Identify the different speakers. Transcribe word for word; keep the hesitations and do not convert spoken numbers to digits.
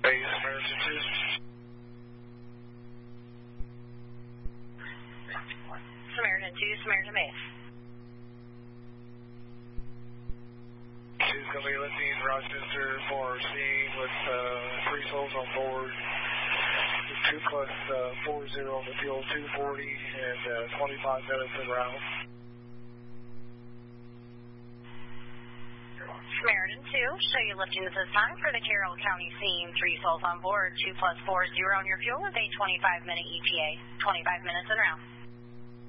Speaker 1: Base Samaritan two.
Speaker 2: Samaritan two, Samaritan Base.
Speaker 1: She's going to be lifting Rochester for scene with uh, three souls on board. two plus uh, four zero on the fuel, two forty and uh, twenty-five minutes en route.
Speaker 2: Samaritan two, show you lifting at this time for the Carroll County scene. Three souls on board, two plus four zero on your fuel with a twenty-five minute E T A. twenty-five minutes en route.